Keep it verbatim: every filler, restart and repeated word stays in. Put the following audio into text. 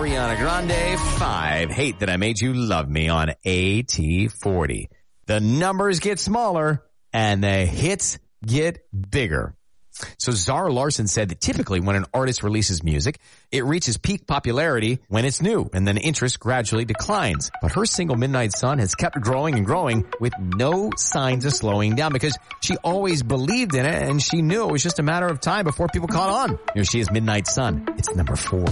Ariana Grande, five. Hate That I Made You Love Me on A T forty. The numbers get smaller and the hits get bigger. So Zara Larsson said that typically when an artist releases music, it reaches peak popularity when it's new and then interest gradually declines. But her single Midnight Sun has kept growing and growing with no signs of slowing down because she always believed in it and she knew it was just a matter of time before people caught on. Here she is, Midnight Sun. It's number four.